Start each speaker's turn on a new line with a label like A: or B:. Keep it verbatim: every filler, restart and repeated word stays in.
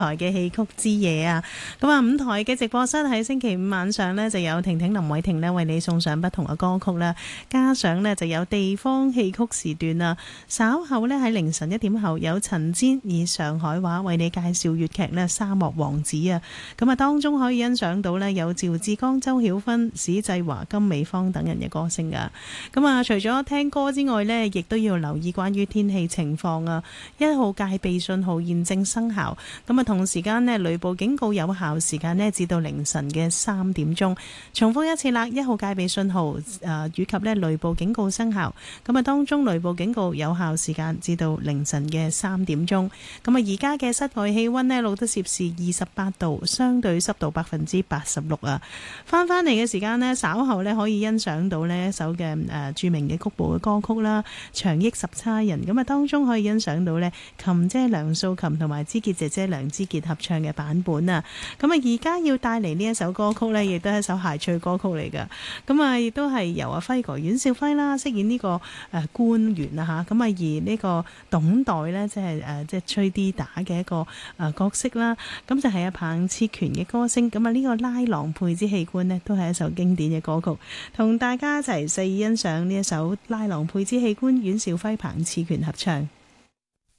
A: 台嘅戲曲之夜啊，咁啊五台嘅直播室喺星期五晚上呢，就有婷婷林偉婷呢為你送上不同嘅歌曲啦，加上呢就有地方戲曲時段啊，稍後呢喺凌晨一點後有陳煎以上海話為你介紹粵劇呢《沙漠王子》啊，咁啊當中可以欣賞到呢有趙志剛、周曉芬、史濟華、金美芳等人嘅歌聲噶，咁啊除咗聽歌之外呢，亦都要留意關於天氣情況啊，一號戒備信號現正生效，咁啊同時間呢，雷暴警告有效時間呢，至到凌晨嘅三點鐘。重複一次啦，一號戒備信號誒、呃、以及呢雷暴警告生效。咁啊，當中雷暴警告有效時間至到凌晨嘅三點鐘。咁啊，而家嘅室外氣溫呢，錄得攝氏二十八度，相對濕度百分之八十六啊。翻翻嚟嘅時間呢，稍後呢可以欣賞到呢一首嘅誒、呃、著名嘅曲部嘅歌曲啦，《長憶十差人》。咁啊，當中可以欣賞到呢琴姐梁素琴同埋芝傑姐姐梁芝傑合唱嘅版本啊，咁啊而家要帶嚟呢一首歌曲呢，亦都係一首諧趣歌曲嚟噶，咁啊亦都係由阿輝哥阮兆輝啦飾演呢個誒官員啊吓，咁啊而呢個董代呢，即係誒即係吹 D 打嘅一個誒角色啦，咁就係阿彭熾權嘅歌聲，咁啊呢個拉郎配之戲官呢，都係一首經典嘅歌曲，同大家一齊細欣賞呢一首拉郎配之戲官阮兆輝彭熾權合唱。